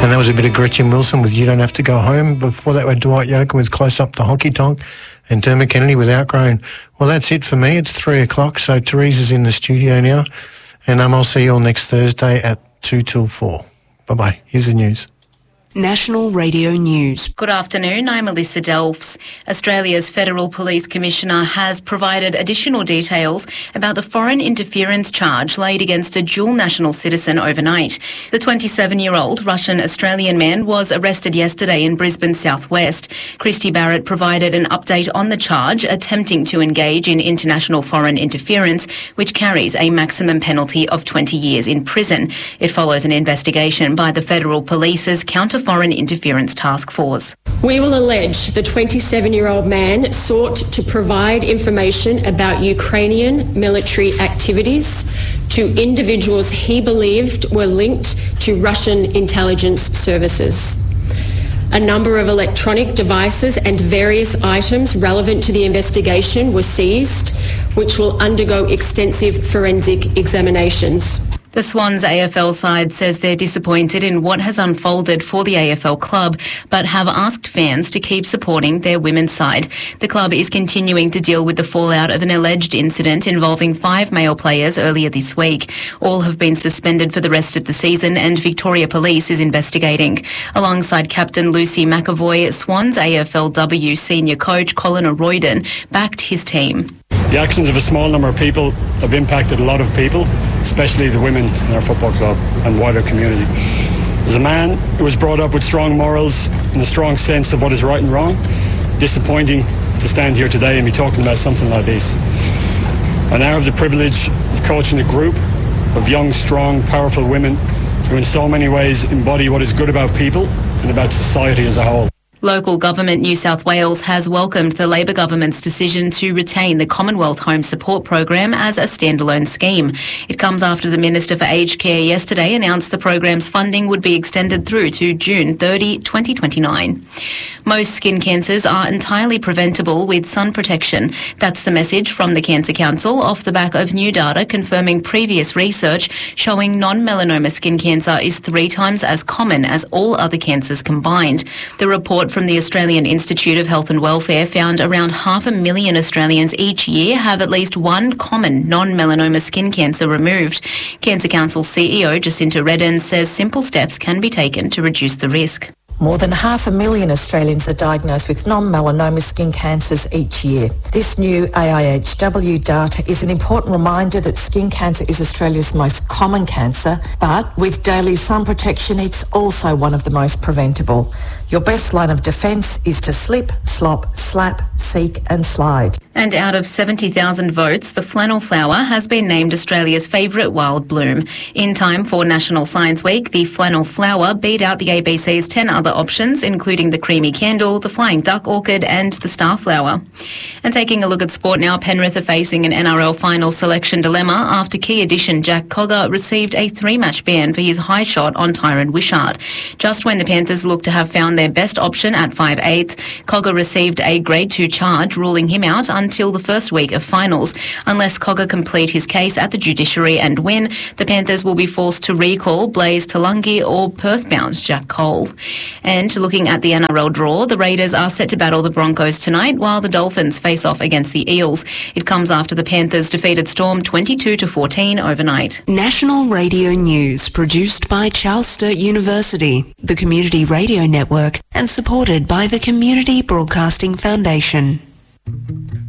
And that was a bit of Gretchen Wilson with You Don't Have to Go Home. Before that, we had Dwight Yoakam with Close Up the Honky Tonk and Dermot Kennedy with Outgrown. Well, that's it for me. It's 3 o'clock, so Teresa's in the studio now. And I'll see you all next Thursday at 2 till 4. Bye-bye. Here's the news. National Radio News. Good afternoon, I'm Alyssa Delphs. Australia's Federal Police Commissioner has provided additional details about the foreign interference charge laid against a dual national citizen overnight. The 27-year-old Russian-Australian man was arrested yesterday in Brisbane southwest. Christy Barrett provided an update on the charge, attempting to engage in international foreign interference, which carries a maximum penalty of 20 years in prison. It follows an investigation by the Federal Police's Counter-Foreign Interference Task Force. We will allege the 27-year-old man sought to provide information about Ukrainian military activities to individuals he believed were linked to Russian intelligence services. A number of electronic devices and various items relevant to the investigation were seized, which will undergo extensive forensic examinations. The Swans AFL side says they're disappointed in what has unfolded for the AFL club, but have asked fans to keep supporting their women's side. The club is continuing to deal with the fallout of an alleged incident involving 5 male players earlier this week. All have been suspended for the rest of the season, and Victoria Police is investigating. Alongside captain Lucy McAvoy, Swans AFLW senior coach Colin Royden backed his team. The actions of a small number of people have impacted a lot of people, especially the women in our football club and wider community. As a man who was brought up with strong morals and a strong sense of what is right and wrong, disappointing to stand here today and be talking about something like this. I now have the privilege of coaching a group of young, strong, powerful women who in so many ways embody what is good about people and about society as a whole. Local Government New South Wales has welcomed the Labor government's decision to retain the Commonwealth Home Support Program as a standalone scheme. It comes after the Minister for Aged Care yesterday announced the program's funding would be extended through to June 30, 2029. Most skin cancers are entirely preventable with sun protection. That's the message from the Cancer Council off the back of new data confirming previous research showing non-melanoma skin cancer is 3 times as common as all other cancers combined. The report from the Australian Institute of Health and Welfare found around 500,000 Australians each year have at least one common non-melanoma skin cancer removed. Cancer Council CEO Jacinta Redden says simple steps can be taken to reduce the risk. More than 500,000 Australians are diagnosed with non-melanoma skin cancers each year. This new AIHW data is an important reminder that skin cancer is Australia's most common cancer, but with daily sun protection, it's also one of the most preventable. Your best line of defence is to slip, slop, slap, seek and slide. And out of 70,000 votes, the flannel flower has been named Australia's favourite wild bloom. In time for National Science Week, the flannel flower beat out the ABC's 10 other options, including the creamy candle, the flying duck orchid and the starflower. And taking a look at sport now, Penrith are facing an NRL final selection dilemma after key addition Jack Cogger received a 3-match ban for his high shot on Tyron Wishart. Just when the Panthers looked to have found their best option at 5'8", Cogger received a Grade 2 charge, ruling him out until the first week of finals. Unless Cogger complete his case at the judiciary and win, the Panthers will be forced to recall Blaze Talungi or Perth-bound Jack Cole. And looking at the NRL draw, the Raiders are set to battle the Broncos tonight, while the Dolphins face off against the Eels. It comes after the Panthers defeated Storm 22-14 overnight. National Radio News, produced by Charles Sturt University, the Community Radio Network, and supported by the Community Broadcasting Foundation.